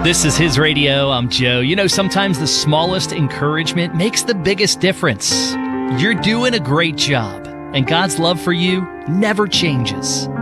This is His Radio. I'm Joe. You know, sometimes the smallest encouragement makes the biggest difference. You're doing a great job, and God's love for you never changes.